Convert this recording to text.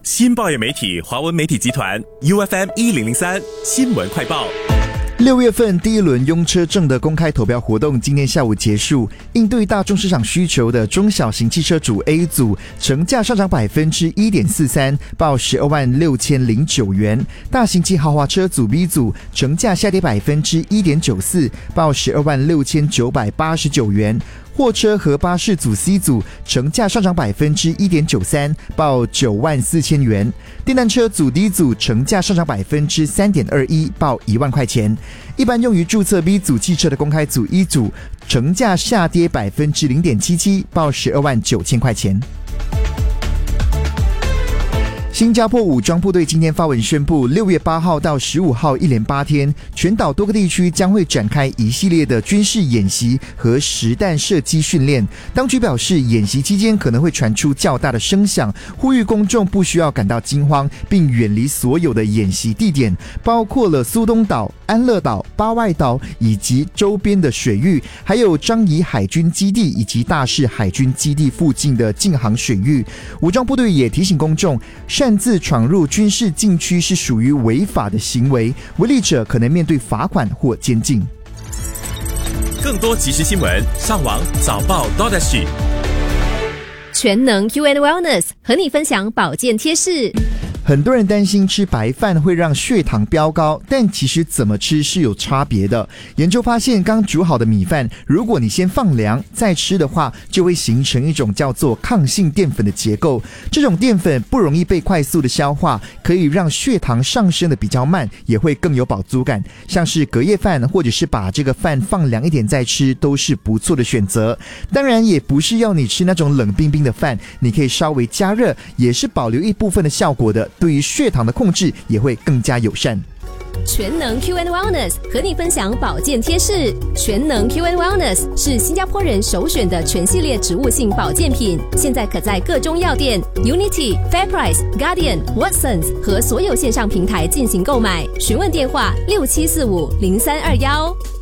新报业媒体华文媒体集团 UFM1003 新闻快报。 6月份第一轮用车证的公开投票活动今天下午结束，应对大众市场需求的中小型汽车组 A 组成价上涨 1.43%， 报126009元；大型及豪华车组 B 组成价下跌 1.94%， 报126989元；货车和巴士组 C 组成价上涨 1.93%， 报94000元；电单车组 D 组成价上涨 3.21%， 报1万块钱。一般用于注册 B 组汽车的公开组 E 组成价下跌 0.77%， 报129000块钱。新加坡武装部队今天发文宣布，6月8号到15号一连8天，全岛多个地区将会展开一系列的军事演习和实弹射击训练。当局表示，演习期间可能会传出较大的声响，呼吁公众不需要感到惊慌，并远离所有的演习地点，包括了苏东岛、安乐岛、巴外岛以及周边的水域，还有樟宜海军基地以及大士海军基地附近的近航水域。武装部队也提醒公众，擅自闯入军事禁区是属于违法的行为，违例者可能面对罚款或监禁。 更多即时新闻，上网早报 .SG。 全能 UN Wellness 和你分享保健贴士。 很多人担心吃白饭会让血糖飙高，但其实怎么吃是有差别的。研究发现，刚煮好的米饭，如果你先放凉再吃的话，就会形成一种叫做抗性淀粉的结构。这种淀粉不容易被快速的消化，可以让血糖上升的比较慢，也会更有饱足感。像是隔夜饭或者是把这个饭放凉一点再吃，都是不错的选择。当然也不是要你吃那种冷冰冰的饭，你可以稍微加热，也是保留一部分的效果的，对于血糖的控制也会更加友善。 全能 UN Wellness 和你分享保健贴士。全能 UN Wellness 是新加坡人首选的全系列植物性保健品，现在可在各中药店、Unity、FairPrice、Guardian、Watsons 和所有线上平台进行购买。询问电话67450321。